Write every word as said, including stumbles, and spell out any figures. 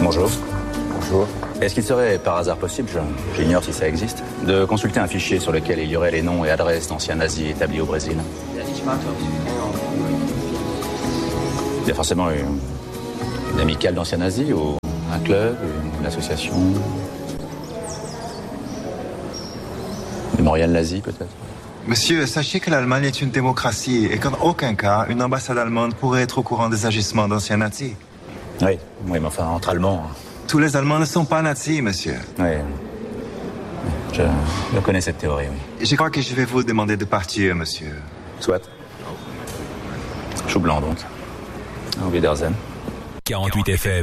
Bonjour. Bonjour. Est-ce qu'il serait par hasard possible, je, j'ignore si ça existe, de consulter un fichier sur lequel il y aurait les noms et adresses d'anciens nazis établis au Brésil? Il y a forcément une, une amicale d'anciens nazis ou un club, une association. Mémorial nazi peut-être. Monsieur, sachez que l'Allemagne est une démocratie et qu'en aucun cas, une ambassade allemande pourrait être au courant des agissements d'anciens nazis. Oui, oui, mais enfin, entre Allemands... Tous les Allemands ne sont pas nazis, monsieur. Oui, je, je connais cette théorie, oui. Je crois que je vais vous demander de partir, monsieur. Soit. Chou blanc, donc. Au Wiedersehen. quarante-huit F M.